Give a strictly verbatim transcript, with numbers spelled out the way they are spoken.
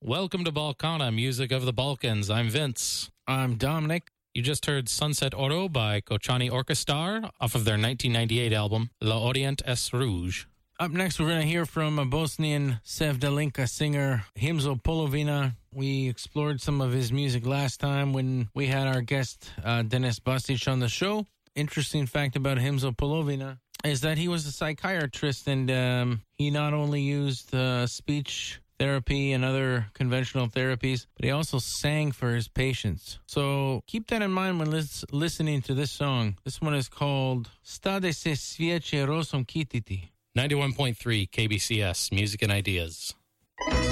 Welcome to Balkana, music of the Balkans. I'm Vince. I'm Dominic. You just heard Sunset Oro by Koçani Orkestar off of their nineteen ninety-eight album, La Orient es Rouge. Up next, we're going to hear from a Bosnian Sevdalinka singer, Himzo Polovina. We explored some of his music last time when we had our guest, uh, Denis Bastic, on the show. Interesting fact about Himzo Polovina is that he was a psychiatrist, and um, he not only used uh, speech therapy and other conventional therapies, but he also sang for his patients. So keep that in mind when lis- listening to this song. This one is called Stade se svijeće rosom kititi. ninety-one point three K B C S, Music and Ideas.